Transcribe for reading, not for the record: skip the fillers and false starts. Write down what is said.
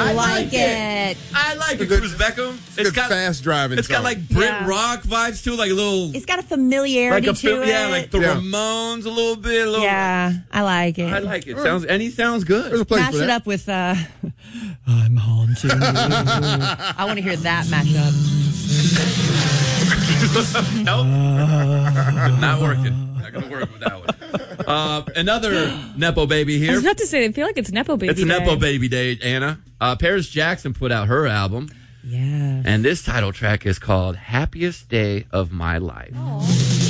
I like it. I like it. Cruz Beckham. It's got fast driving. It's got like Brit rock vibes too, like a little. It's got a familiarity to it. Yeah, like the Ramones a little bit. Yeah, I like it. I like it. He sounds good. There's a place Mash for it that. up with I'm haunting you. I want to hear that mashup. Nope. Not working. Not going to work with that one. Another Nepo baby here. I was about to say, I feel like it's Nepo baby It's a Nepo baby day, Anna. Paris Jackson put out her album. Yeah. And this title track is called Happiest Day of My Life. Aww.